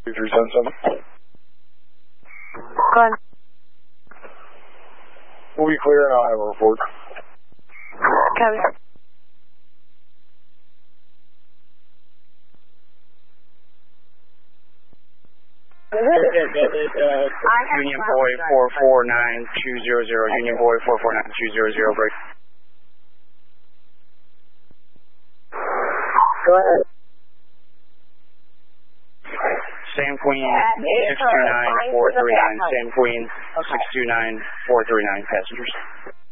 2377. Go ahead. We'll be clear and I'll have a report. Copy. Union Boy 449200, Union Boy 449200, break. Go ahead. Sam Queen 629439, Sam Queen 629439, passengers.